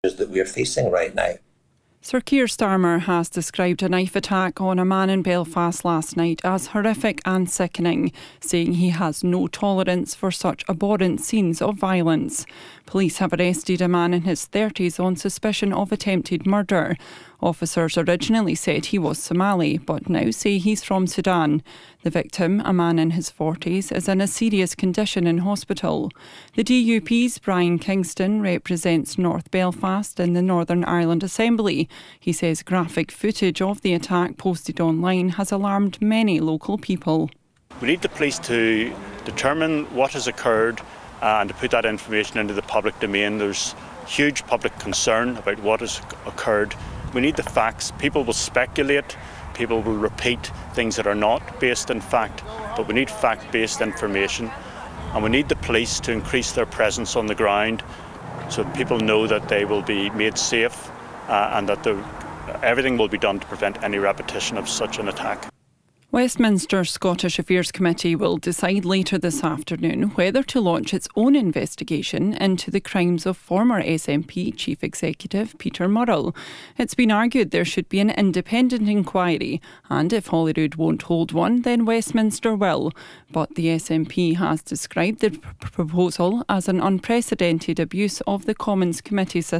that we are facing right now. Sir Keir Starmer has described a knife attack on a man in Belfast last night as horrific and sickening, saying he has no tolerance for such abhorrent scenes of violence. Police have arrested a man in his 30s on suspicion of attempted murder. Officers originally said he was Somali, but now say he's from Sudan. The victim, a man in his 40s, is in a serious condition in hospital. The DUP's Brian Kingston represents North Belfast in the Northern Ireland Assembly. He says graphic footage of the attack posted online has alarmed many local people. We need the police to determine what has occurred and to put that information into the public domain. There's huge public concern about what has occurred. We need the facts. People will speculate, people will repeat things that are not based in fact, but we need fact-based information. And we need the police to increase their presence on the ground so that people know that they will be made safe and that everything will be done to prevent any repetition of such an attack. Westminster's Scottish Affairs Committee will decide later this afternoon whether to launch its own investigation into the crimes of former SNP Chief Executive Peter Murrell. It's been argued there should be an independent inquiry, and if Holyrood won't hold one, then Westminster will. But the SNP has described the proposal as an unprecedented abuse of the Commons committee system.